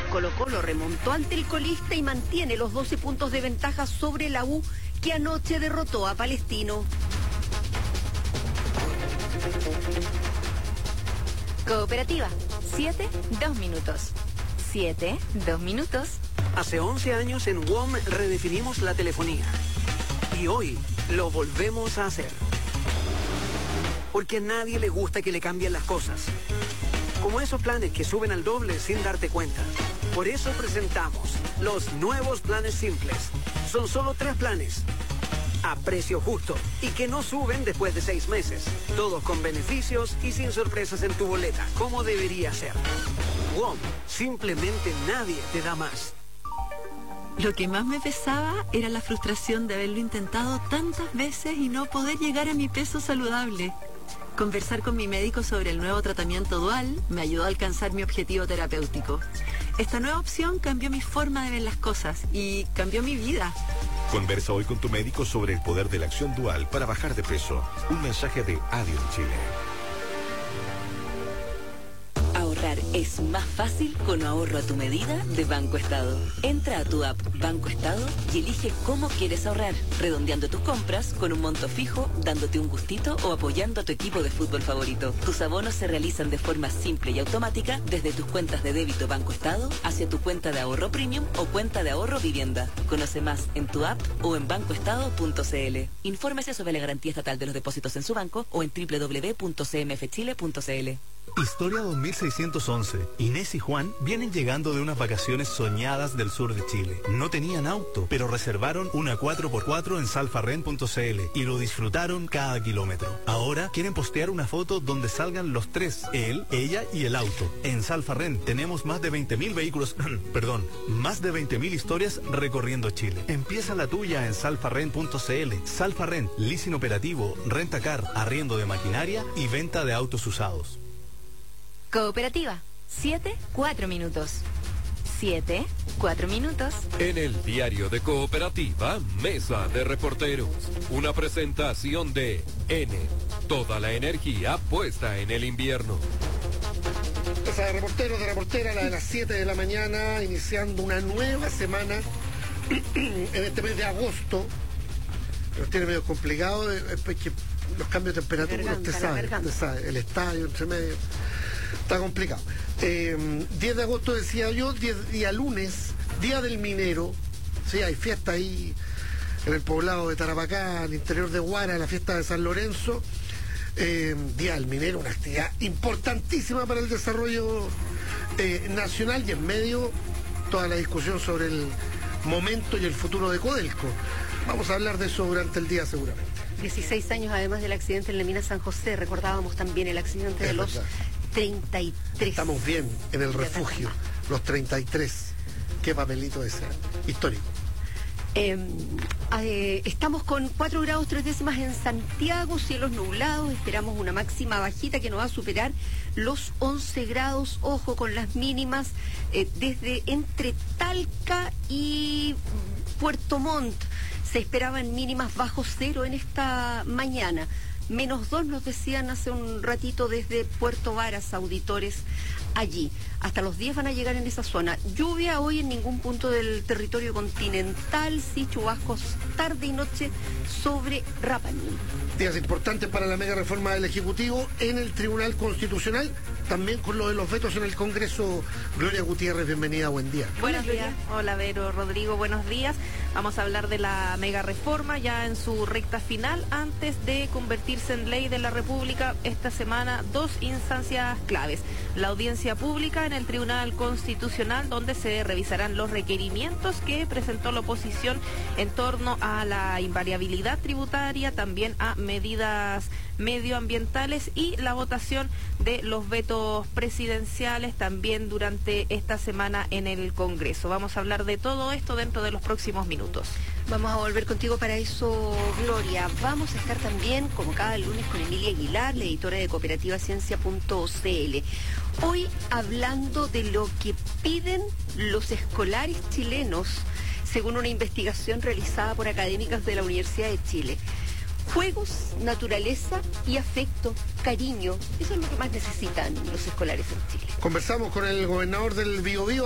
Colo-Colo remontó ante el colista y mantiene los 12 puntos de ventaja sobre la U, que anoche derrotó a Palestino. Cooperativa, 7, 2 minutos. 7, 2 minutos. Hace 11 años en WOM redefinimos la telefonía. Y hoy lo volvemos a hacer. Porque a nadie le gusta que le cambien las cosas. Como esos planes que suben al doble sin darte cuenta. Por eso presentamos los nuevos planes simples. Son solo 3 planes. A precio justo y que no suben después de 6 meses. Todos con beneficios y sin sorpresas en tu boleta, como debería ser. WOM, simplemente nadie te da más. Lo que más me pesaba era la frustración de haberlo intentado tantas veces y no poder llegar a mi peso saludable. Conversar con mi médico sobre el nuevo tratamiento dual me ayudó a alcanzar mi objetivo terapéutico. Esta nueva opción cambió mi forma de ver las cosas y cambió mi vida. Conversa hoy con tu médico sobre el poder de la acción dual para bajar de peso. Un mensaje de Adion Chile. Ahorrar es más fácil con ahorro a tu medida de Banco Estado. Entra a tu app Banco Estado y elige cómo quieres ahorrar, redondeando tus compras con un monto fijo, dándote un gustito o apoyando a tu equipo de fútbol favorito. Tus abonos se realizan de forma simple y automática desde tus cuentas de débito Banco Estado hacia tu cuenta de ahorro premium o cuenta de ahorro vivienda. Conoce más en tu app o en bancoestado.cl. Infórmese sobre la garantía estatal de los depósitos en su banco o en www.cmfchile.cl. Historia 2611. Inés y Juan vienen llegando de unas vacaciones soñadas del sur de Chile. No tenían auto, pero reservaron una 4x4 en salfarren.cl y lo disfrutaron cada kilómetro. Ahora quieren postear una foto donde salgan los 3, él, ella y el auto. En Salfarren tenemos más de 20.000 vehículos, más de 20.000 historias recorriendo Chile. Empieza la tuya en salfarren.cl. Salfarren, leasing operativo, rentacar, arriendo de maquinaria y venta de autos usados. Cooperativa, 7, 4 minutos. 7, 4 minutos. En el diario de Cooperativa, Mesa de Reporteros. Una presentación de N. Toda la energía puesta en el invierno. Mesa de reporteros, de reportera, la de las 7 de la mañana, iniciando una nueva semana en este mes de agosto. Nos tiene medio complicado, que los cambios de temperatura, usted sabe, el estadio entre medio. Está complicado. 10 de agosto decía yo, día lunes, Día del Minero. Sí, hay fiesta ahí en el poblado de Tarapacá, al interior de Huara, la fiesta de San Lorenzo. Día del Minero, una actividad importantísima para el desarrollo nacional, y en medio toda la discusión sobre el momento y el futuro de Codelco. Vamos a hablar de eso durante el día seguramente. 16 años además del accidente en la mina San José. Recordábamos también el accidente de los 33. Estamos bien en el refugio, los 33. Qué papelito ese, histórico. Estamos con 4 grados 3 décimas en Santiago, cielos nublados, esperamos una máxima bajita que no va a superar los 11 grados, ojo con las mínimas, desde entre Talca y Puerto Montt. Se esperaban mínimas bajo cero en esta mañana. -2 nos decían hace un ratito desde Puerto Varas, auditores allí. Hasta los 10 van a llegar en esa zona. Lluvia hoy en ningún punto del territorio continental, sí chubascos tarde y noche sobre Rapa Nui. Días importantes para la mega reforma del Ejecutivo en el Tribunal Constitucional, también con lo de los vetos en el Congreso. Gloria Gutiérrez, bienvenida, buen día. Buenos días. Hola Vero, Rodrigo, buenos días. Vamos a hablar de la mega reforma ya en su recta final, antes de convertirse en ley de la República. Esta semana 2 instancias claves: la audiencia pública en el Tribunal Constitucional, donde se revisarán los requerimientos que presentó la oposición en torno a la invariabilidad tributaria, también a medidas medioambientales, y la votación de los vetos presidenciales también durante esta semana en el Congreso. Vamos a hablar de todo esto dentro de los próximos minutos. Vamos a volver contigo para eso, Gloria. Vamos a estar también, como cada lunes, con Emilia Aguilar, la editora de cooperativaciencia.cl. Hoy hablando de lo que piden los escolares chilenos, según una investigación realizada por académicas de la Universidad de Chile. Juegos, naturaleza y afecto, cariño. Eso es lo que más necesitan los escolares en Chile. Conversamos con el gobernador del Biobío,